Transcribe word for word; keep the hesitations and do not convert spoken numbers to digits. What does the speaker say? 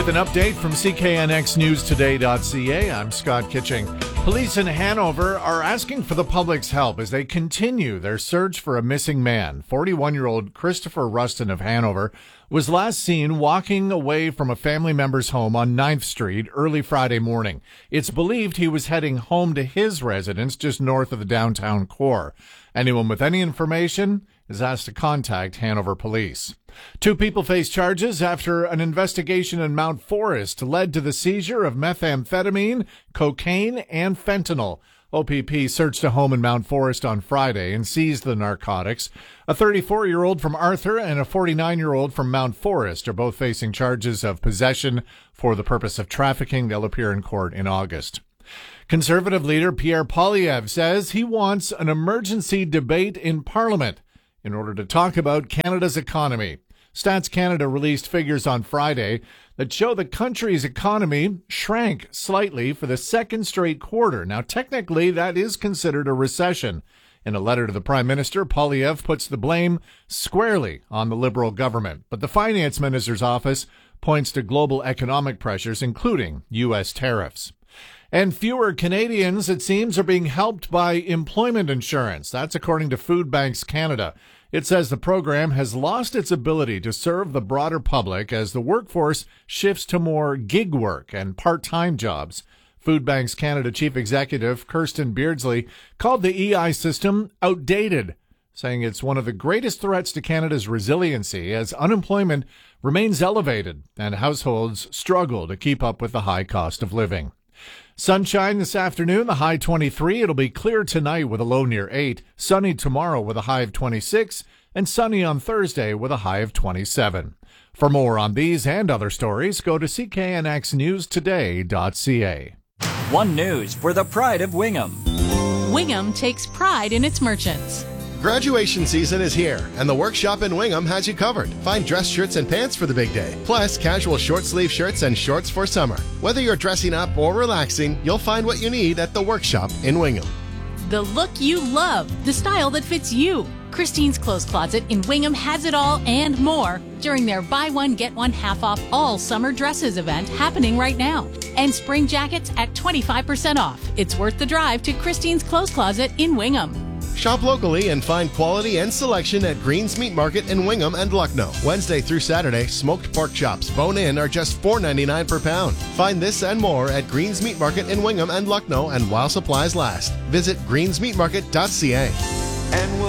With an update from C K N X News Today dot C A, I'm Scott Kitching. Police in Hanover are asking for the public's help as they continue their search for a missing man. forty-one-year-old Christopher Rustin of Hanover was last seen walking away from a family member's home on ninth Street early Friday morning. It's believed he was heading home to his residence just north of the downtown core. Anyone with any information is asked to contact Hanover Police. Two people face charges after an investigation in Mount Forest led to the seizure of methamphetamine, cocaine, and fentanyl. O P P searched a home in Mount Forest on Friday and seized the narcotics. A thirty-four-year-old from Arthur and a forty-nine-year-old from Mount Forest are both facing charges of possession for the purpose of trafficking. They'll appear in court in August. Conservative leader Pierre Poilievre says he wants an emergency debate in Parliament in order to talk about Canada's economy. Stats Canada released figures on Friday that show the country's economy shrank slightly for the second straight quarter. Now, technically, that is considered a recession. In a letter to the Prime Minister, Poilievre puts the blame squarely on the Liberal government. But the Finance Minister's office points to global economic pressures, including U S tariffs. And fewer Canadians, it seems, are being helped by employment insurance. That's according to Food Banks Canada. It says the program has lost its ability to serve the broader public as the workforce shifts to more gig work and part-time jobs. Food Banks Canada Chief Executive Kirsten Beardsley called the E I system outdated, saying it's one of the greatest threats to Canada's resiliency as unemployment remains elevated and households struggle to keep up with the high cost of living. Sunshine this afternoon, the high twenty-three. It'll be clear tonight with a low near eight. Sunny tomorrow with a high of twenty-six. And sunny on Thursday with a high of twenty-seven. For more on these and other stories, go to C K N X News Today dot C A. One News for the pride of Wingham. Wingham takes pride in its merchants. Graduation season is here, and the workshop in Wingham has you covered. Find dress shirts and pants for the big day, plus casual short-sleeve shirts and shorts for summer. Whether you're dressing up or relaxing, you'll find what you need at the workshop in Wingham. The look you love, the style that fits you. Christine's Clothes Closet in Wingham has it all and more during their buy one, get one half off all summer dresses event happening right now. And spring jackets at twenty-five percent off. It's worth the drive to Christine's Clothes Closet in Wingham. Shop locally and find quality and selection at Green's Meat Market in Wingham and Lucknow. Wednesday through Saturday, smoked pork chops, bone-in, are just four ninety-nine per pound. Find this and more at Green's Meat Market in Wingham and Lucknow and while supplies last. Visit greens meat market dot C A. And we'll